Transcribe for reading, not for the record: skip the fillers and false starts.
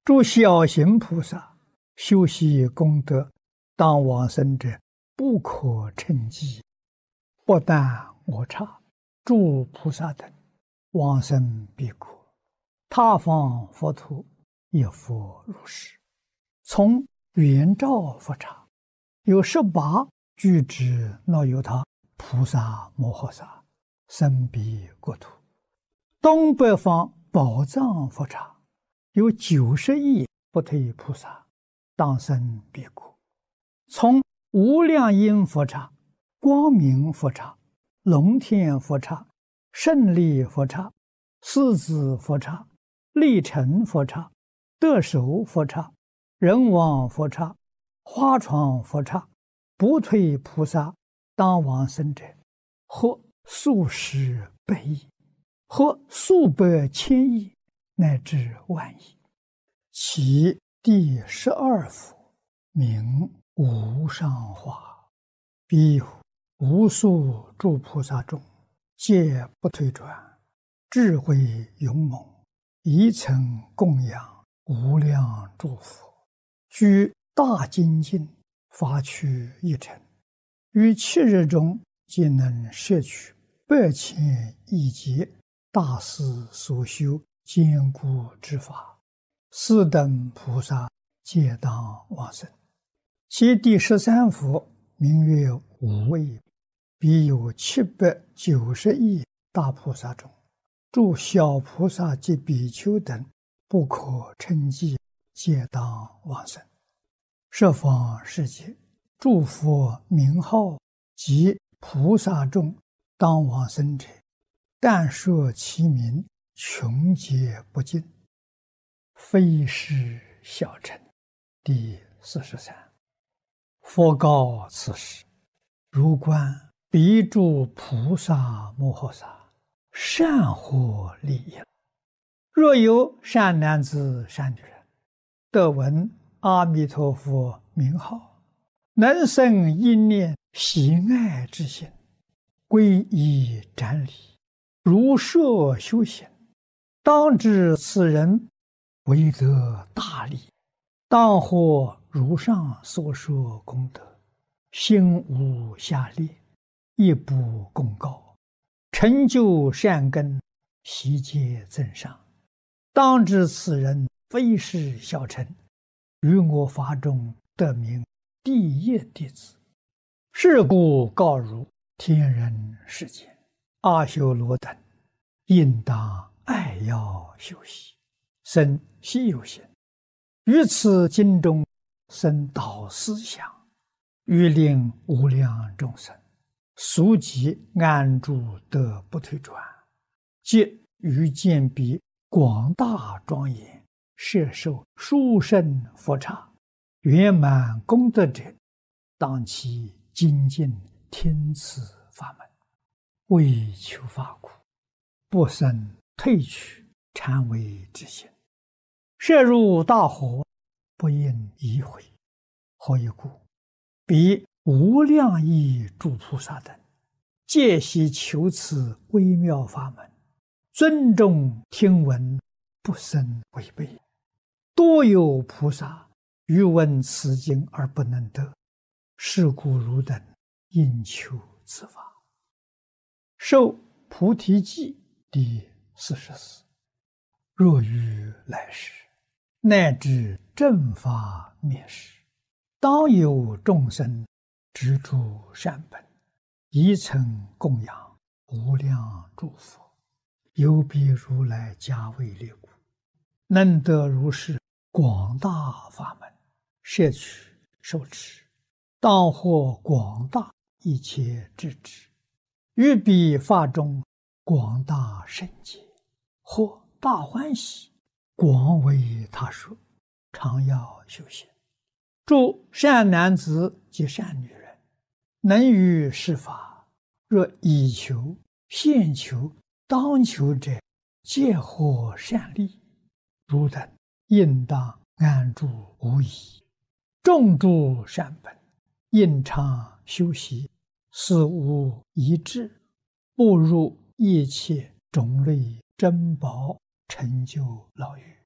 诸小行菩萨修习功德，当往生者不可称计。不但我刹，诸菩萨等往生彼国，他方佛土也复如是。从圆照佛刹，有18具之那由他菩萨摩诃萨生彼国土。东北方宝藏佛刹，有90亿不退菩萨当生彼国。从无量音佛刹、光明佛刹、龙天佛刹、胜利佛刹、狮子佛刹、力成佛刹、得手佛刹、人王佛刹、花床佛刹，不退菩萨当往生者，或数十百亿，或数百千亿，乃至万亿。其第12佛名无上化，彼无数诸菩萨中，皆不退转，智慧勇猛，一曾供养无量诸佛，居大精进，发趣一尘，于7日中皆能摄取8千亿劫大师所修坚固之法，斯等菩萨皆当往生。其第13佛名曰无畏，彼有790亿大菩萨中，诸小菩萨及比丘等不可称计，皆当往生。十方世界诸佛名号及菩萨众当往生者，但说其名，穷劫不尽，非是小乘。第43。佛告此时：如观彼诸菩萨摩诃萨，善获利益。若有善男子善女人，得闻阿弥陀佛名号，能生一念喜爱之心，皈依瞻礼，如摄修行，当知此人为得大利，当获如上所说功德，心无下劣，亦不公告，成就善根，悉皆增上。当知此人非是小乘，于我法中得名第一弟子。是故告汝天人世间阿修罗等，应当爱要修习，生希有行，于此经中生导思想，欲令无量众生速即安住得不退转，即于见彼广大庄严，摄受殊胜佛刹，圆满功德者，当其精进听此法门，为求法苦，不生退去谄媚之心，摄入大火，不应疑悔。何以故？彼无量亿诸菩萨等，皆悉求此微妙法门，尊重听闻，不生违背。多有菩萨欲闻此经而不能得，是故汝等应求此法。受菩提记第44。若于来世，乃至正法灭世，当有众生执诸善本，一曾供养无量诸佛，有彼如来加为列故，能得如是广大法门，摄取受持，当获广大一切智智，于彼法中广大圣解，或大欢喜，广为他说，常要修行。诸善男子及善女人，能于是法，若以求、现求、当求者，皆获善利。汝等应当安住无疑，种诸善本，应常修习，死无一志，不入一切种类珍宝，成就老狱。